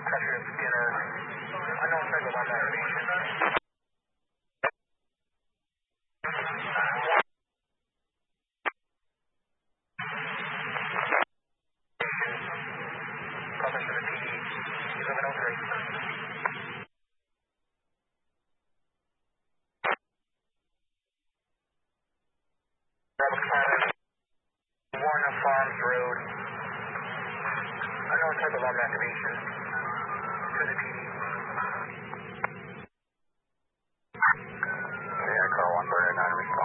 Pressure scanner, unknown type of alarm activation. Coming to the PD, 1103. Warner Farms Road. Unknown type of alarm activation. To the PD. Yeah, call 1 Bird 9 response.